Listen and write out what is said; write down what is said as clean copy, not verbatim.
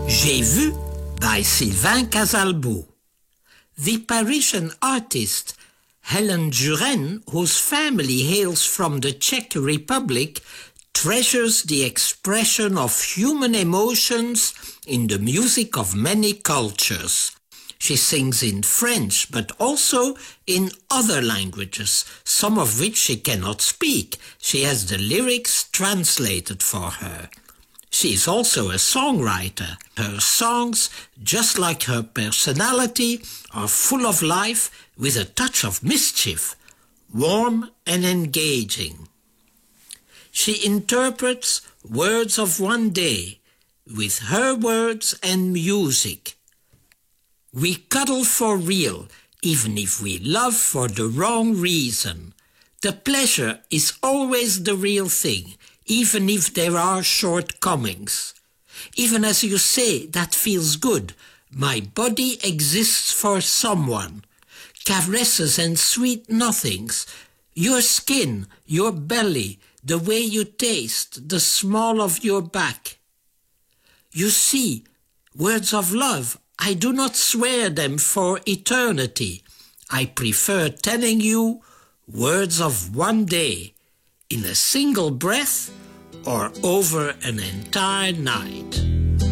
J'ai vu by Sylvain Casalbo. The Parisian artist Helen Juren, whose family hails from the Czech Republic, treasures the expression of human emotions in the music of many cultures. She sings in French, but also in other languages, some of which she cannot speak. She has the lyrics translated for her. She is also a songwriter. Her songs, just like her personality, are full of life with a touch of mischief, warm and engaging. She interprets words of one day with her words and music. We cuddle for real, even if we love for the wrong reason. The pleasure is always the real thing, even if there are shortcomings. Even as you say, that feels good. My body exists for someone. Caresses and sweet nothings. Your skin, your belly, the way you taste, the small of your back. You see, words of love, I do not swear them for eternity. I prefer telling you words of one day, in a single breath or over an entire night.